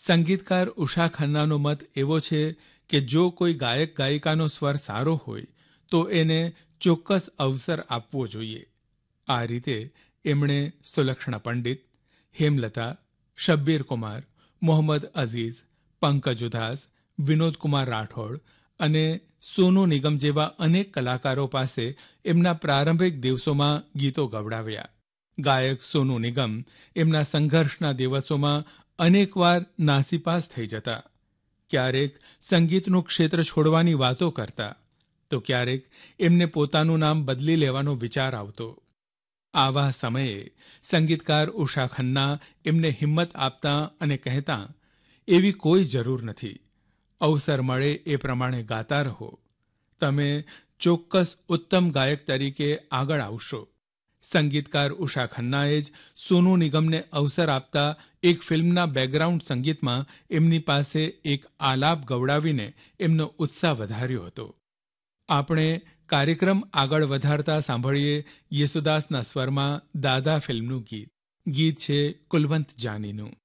સંગીતકાર ઉષા ખન્નાનો મત એવો છે કે જો કોઈ ગાયક ગાયિકાનો સ્વર સારો હોય તો એને ચોક્કસ અવસર આપવો જોઈએ. આ રીતે એમણે સુલક્ષણા પંડિત, હેમલતા, શબ્બીર કુમાર, મોહમ્મદ અઝીઝ, પંકજ ઉધાસ, વિનોદ કુમાર રાઠોડ અને સોનુ નિગમ જેવા અનેક કલાકારો પાસે એમના પ્રારંભિક દિવસોમાં ગીતો ગવડાવ્યા. ગાયક સોનુ નિગમ એમના સંઘર્ષના દિવસોમાં અનેકવાર નાસીપાસ થઈ જતા. ક્યારેક સંગીતનું ક્ષેત્ર છોડવાની વાતો કરતા, તો ક્યારેક એમને પોતાનું નામ બદલી લેવાનો વિચાર આવતો. આવા સમયે સંગીતકાર ઉષા ખન્ના એમને હિંમત આપતા અને કહેતા, એવી કોઈ જરૂર નથી, અવસર મળે એ પ્રમાણે ગાતા રહો, તમે ચોક્કસ ઉત્તમ ગાયક તરીકે આગળ આવશો. સંગીતકાર ઉષા ખન્નાએ જ સોનુ નિગમને અવસર આપતા એક ફિલ્મના બેકગ્રાઉન્ડ સંગીતમાં એમની પાસે એક આલાપ ગવડાવીને એમનો ઉત્સાહ વધાર્યો હતો. આપણે કાર્યક્રમ આગળ વધારતા સાંભળીએ યેસુદાસના સ્વરમાં દાદા ફિલ્મનું ગીત. ગીત છે કુલવંત જાનીનું.